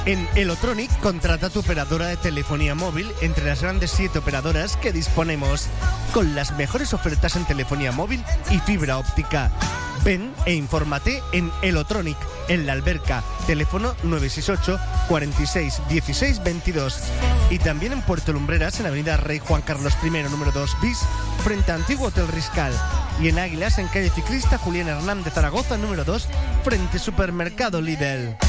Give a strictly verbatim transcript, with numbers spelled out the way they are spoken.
En Elotronic, contrata tu operadora de telefonía móvil entre las grandes siete operadoras que disponemos, con las mejores ofertas en telefonía móvil y fibra óptica. Ven e infórmate en Elotronic, en La Alberca, teléfono nueve seis ocho, cuarenta y seis, dieciséis veintidós. Y también en Puerto Lumbreras, en avenida Rey Juan Carlos I, número dos bis, frente a Antiguo Hotel Riscal. Y en Águilas, en calle Ciclista Julián Hernández Zaragoza, número dos, frente Supermercado Lidl.